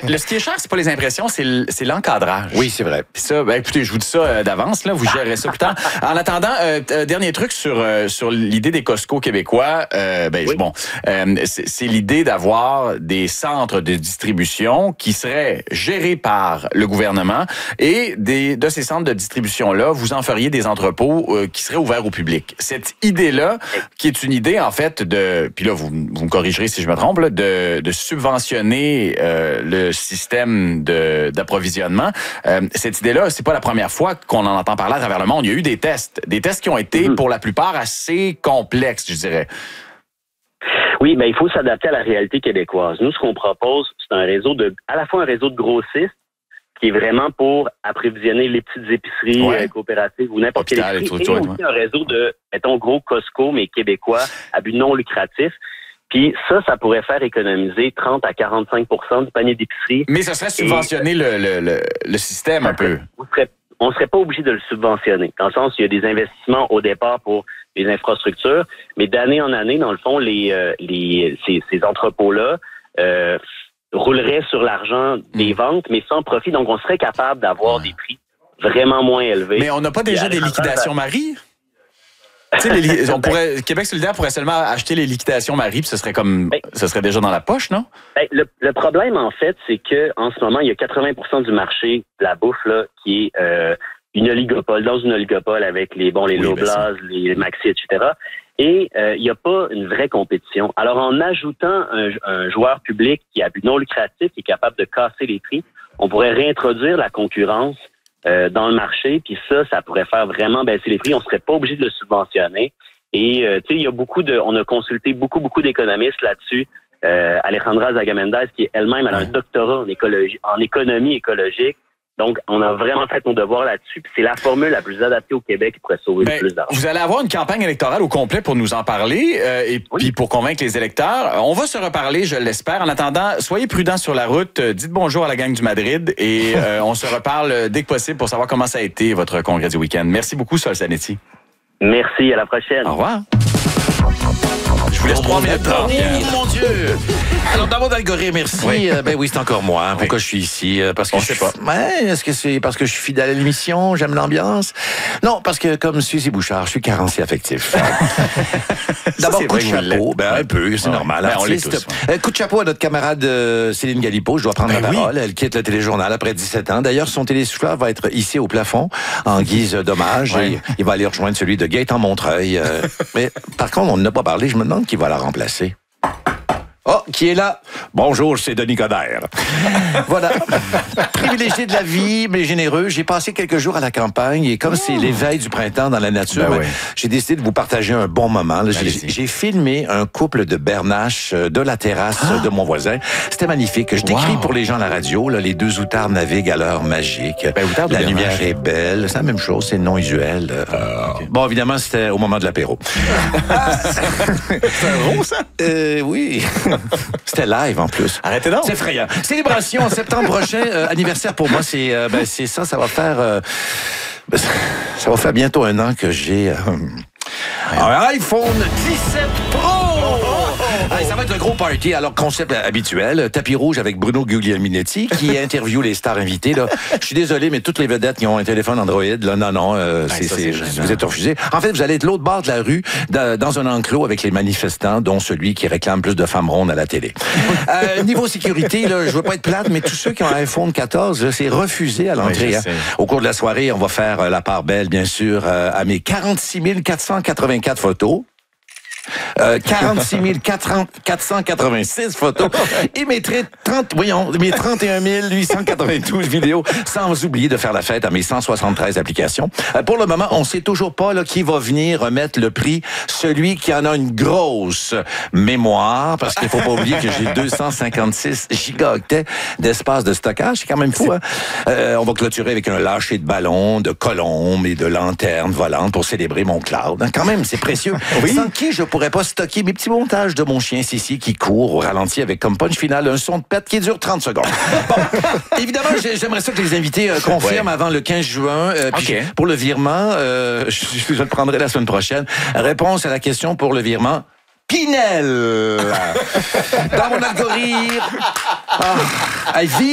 le ce qui est cher, c'est pas les impressions, c'est l'encadrage. Oui, c'est vrai. Puis ça, écoutez, je vous dis ça d'avance, là, vous gérez ça plus tard. En attendant, dernier truc sur l'idée des Costco québécois, c'est l'idée d'avoir des centres de distribution qui seraient gérés par le gouvernement et de ces centres de distribution-là, vous en feriez des entrepôts qui seraient ouverts au public. Cette idée-là, qui est une idée, en fait, puis là, vous me corrigerez si je me trompe, là, de subventionner le système d'approvisionnement. Cette idée-là, c'est pas la première fois qu'on en entend parler à travers le monde. Il y a eu des tests qui ont été, pour la plupart, assez complexes, je dirais. Oui, il faut s'adapter à la réalité québécoise. Nous, ce qu'on propose, c'est à la fois un réseau de grossistes qui est vraiment pour approvisionner les petites épiceries coopératives ou n'importe quelle épicerie, et aussi un réseau de, mettons, gros Costco, mais québécois, à but non lucratif. Puis ça pourrait faire économiser 30 à 45 % du panier d'épicerie. Mais ça serait subventionner le système un peu. On serait pas obligé de le subventionner, dans le sens où il y a des investissements au départ pour les infrastructures, mais d'année en année, dans le fond, ces entrepôts-là rouleraient sur l'argent des ventes, mais sans profit. Donc, on serait capable d'avoir des prix vraiment moins élevés. Mais on n'a pas déjà des liquidations Marie? Québec solidaire pourrait seulement acheter les liquidations Marie, puis ce serait déjà dans la poche, non? Le problème, en fait, c'est que en ce moment, il y a 80 % du marché de la bouffe là qui est une oligopole, dans une oligopole avec les Loblaws, les Maxi, etc. Et il n'y a pas une vraie compétition. Alors, en ajoutant un joueur public qui a but non lucratif, qui est capable de casser les prix, on pourrait réintroduire la concurrence dans le marché, puis ça pourrait faire vraiment baisser les prix. On serait pas obligé de le subventionner. Et il y a on a consulté beaucoup d'économistes là-dessus. Alejandra Zagamendez, qui elle-même a un doctorat en économie écologique. Donc, on a vraiment fait nos devoirs là-dessus. Puis c'est la formule la plus adaptée au Québec qui pourrait sauver le plus d'argent. Vous allez avoir une campagne électorale au complet pour nous en parler puis pour convaincre les électeurs. On va se reparler, je l'espère. En attendant, soyez prudents sur la route. Dites bonjour à la gang du Madrid et on se reparle dès que possible pour savoir comment ça a été votre congrès du week-end. Merci beaucoup, Sol Zanetti. Merci, à la prochaine. Au revoir. Je vous laisse 3 minutes. Oh mon Dieu! Alors, dans mon algorithme, merci. Oui, c'est encore moi. Pourquoi je suis ici? Parce que on sait pas. Est-ce que c'est parce que je suis fidèle à l'émission? J'aime l'ambiance? Non, parce que comme Suzy Bouchard, je suis carencé affectif. D'abord, coup de chapeau. Un peu, c'est normal. On l'est tous. Coup de chapeau à notre camarade Céline Galipo. Je dois prendre la parole. Elle quitte le téléjournal après 17 ans. D'ailleurs, son télésouffleur va être hissé au plafond en guise d'hommage. Et il va aller rejoindre celui de Gaëtan Montreuil. Mais par contre, on n'a pas parlé. Je me demande qui va la remplacer. Oh, qui est là? Bonjour, c'est Denis Coderre. Voilà. Privilégié de la vie, mais généreux. J'ai passé quelques jours à la campagne et comme c'est l'éveil du printemps dans la nature, j'ai décidé de vous partager un bon moment. J'ai filmé un couple de bernaches de la terrasse de mon voisin. C'était magnifique. Je décris pour les gens à la radio, là, les deux outards naviguent à l'heure magique. La lumière est belle. C'est la même chose, c'est non usuel. Bon, évidemment, c'était au moment de l'apéro. C'est un gros, ça? Oui. C'était live en plus. Arrêtez donc. C'est effrayant. Célébration en septembre prochain, anniversaire pour moi, c'est ça. Ça va faire bientôt 1 an que j'ai un iPhone 17 Pro. Ça va être un gros party. Alors, concept habituel, tapis rouge avec Bruno Guglielminetti qui interviewe les stars invitées. Là. Je suis désolé, mais toutes les vedettes qui ont un téléphone Android, là, non, vous êtes refusés. En fait, vous allez être l'autre bord de la rue, dans un enclos avec les manifestants, dont celui qui réclame plus de femmes rondes à la télé. Niveau sécurité, là, je veux pas être plate, mais tous ceux qui ont un iPhone 14, c'est refusé à l'entrée. Au cours de la soirée, on va faire la part belle, bien sûr, à mes 46 484 photos. 46 486 photos et mes 31 892 vidéos, sans oublier de faire la fête à mes 173 applications. Pour le moment, on sait toujours pas là, qui va venir remettre le prix. Celui qui en a une grosse mémoire, parce qu'il faut pas oublier que j'ai 256 gigaoctets d'espace de stockage. C'est quand même fou. Hein? On va clôturer avec un lâcher de ballons, de colombes et de lanternes volantes pour célébrer mon cloud. Quand même, c'est précieux. Sans qui je pourrais pas stocker mes petits montages de mon chien Sissi qui court au ralenti avec comme punch final un son de pète qui dure 30 secondes. Bon, évidemment, j'aimerais ça que les invités confirment avant le 15 juin. Pour le virement, je le prendrai la semaine prochaine. Réponse à la question pour le virement. Pinel! Dans mon algorithme.